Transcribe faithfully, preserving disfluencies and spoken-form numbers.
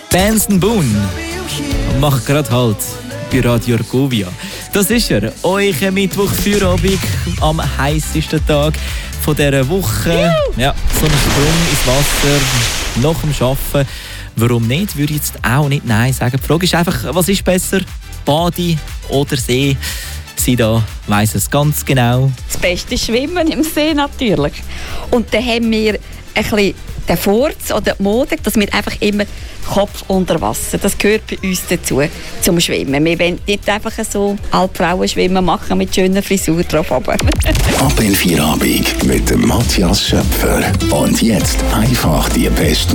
Benson Boone macht gerade halt bei Radio Argovia. Das ist er, euer Mittwoch-Feierabend am heißesten Tag von dieser Woche. Ja, so ein Sprung ins Wasser nach dem Arbeiten. Warum nicht? Würde ich jetzt auch nicht Nein sagen. Die Frage ist einfach, was ist besser? Bade oder See? Sie da weiss es ganz genau. Das Beste ist Schwimmen im See natürlich. Und dann haben wir ein bisschen den Furz oder die Mode, dass wir einfach immer Kopf unter Wasser. Das gehört bei uns dazu, zum Schwimmen. Wir wollen nicht einfach so Altfrauen schwimmen machen mit schöner Frisur drauf. Ab in Feierabend mit dem Matthias Schöpfer. Und jetzt einfach die besten